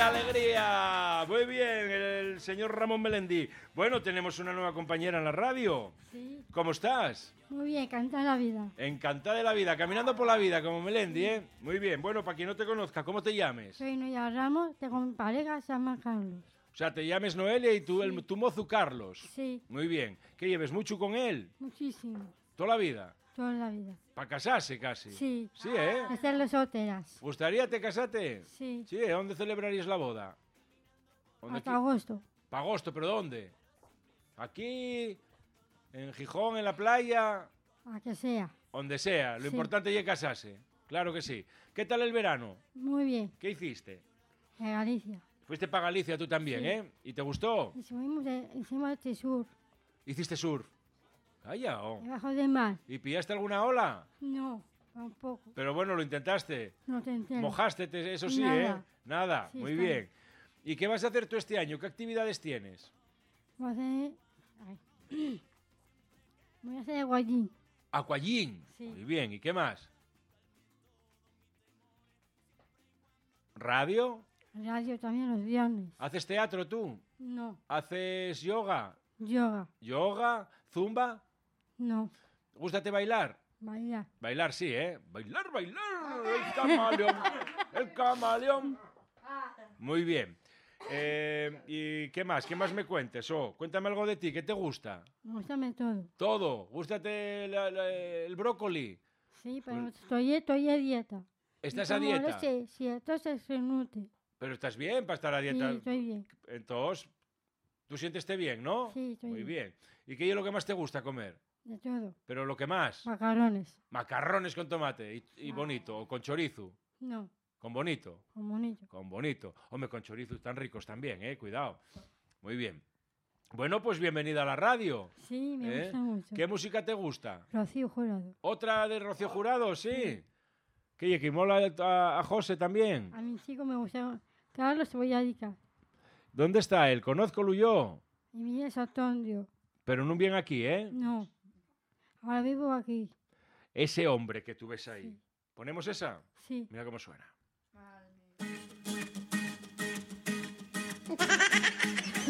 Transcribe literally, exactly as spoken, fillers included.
alegría! Muy bien, el señor Ramón Melendi. Bueno, tenemos una nueva compañera en la radio. Sí. ¿Cómo estás? Muy bien, encantada la vida. Encantada de la vida, caminando por la vida como Melendi, ¿eh? Muy bien. Bueno, para quien no te conozca, ¿cómo te llames? Soy Noelia Ramos, tengo mi pareja, se llama Carlos. O sea, te llames Noelia y tú, Sí. el, tu mozo Carlos. Sí, Muy bien. ¿Qué lleves mucho con él? muchísimo, ¿Toda la vida? toda la vida. ¿Para casarse casi? Sí. Sí, ¿eh? Hacerlo solteras. ¿Gustaría te casate? Sí, Sí, ¿dónde celebrarías la boda? ¿Dónde hasta qui- agosto. Pa' agosto, ¿pero dónde? ¿Aquí? ¿En Gijón, en la playa? A que sea. Donde sea. Lo Sí. importante es casarse. Claro que sí. ¿Qué tal el verano? Muy bien, ¿Qué hiciste? en Galicia. Fuiste para Galicia tú también, Sí. ¿eh? ¿Y te gustó? Hicimos de, hicimos de sur, ¿Hiciste surf? Calla, oh. debajo del mar. ¿Y pillaste alguna ola? No, tampoco. Pero bueno, lo intentaste. No te entiendo. Mojaste, te- eso sí, Nada. ¿eh? Nada. Sí, Muy está bien. ¿Y qué vas a hacer tú este año? ¿Qué actividades tienes? Voy a hacer... ay. Voy a hacer guayín. Aquagym. Sí. Muy bien. ¿Y qué más? ¿Radio? Radio también los viernes. ¿Haces teatro tú? No. ¿Haces yoga? Yoga. ¿Yoga? ¿Zumba? No. ¿Gústate bailar? Bailar. Bailar sí, ¿eh? Bailar, bailar. El camaleón. El camaleón. Muy bien. Eh, ¿Y qué más? ¿Qué más me cuentes? Oh, cuéntame algo de ti. ¿Qué te gusta? Gústame todo. Todo. ¿Gústate la- la- el brócoli? Sí, pero estoy, estoy a dieta. ¿Estás Y a como dieta? leche, sí, entonces se nutre. Pero estás bien para estar a Sí, dieta. estoy bien. Entonces, tú siéntete bien, ¿no? Sí, estoy Muy bien. bien. ¿Y qué es lo que más te gusta comer? De todo. Pero lo que más. Macarrones. Macarrones con tomate y, y bonito. O con chorizo. No, Con bonito. con monillo. Con bonito. Hombre, con chorizos tan ricos también, ¿eh? Cuidado. Muy bien. Bueno, pues bienvenida a la radio. Sí, me ¿Eh? gusta mucho. ¿Qué música te gusta? Rocío Jurado. ¿Otra de Rocío Jurado? Sí. ¿Qué, que mola a, a José también? A mi chico me gusta. Carlos se voy a dedicar. ¿Dónde está él? Conozco yo. Y mi es Antonio. Pero no viene aquí, ¿eh? No. Ahora vivo aquí. Ese hombre que tú ves ahí. Sí. ¿Ponemos esa? Sí. Mira cómo suena.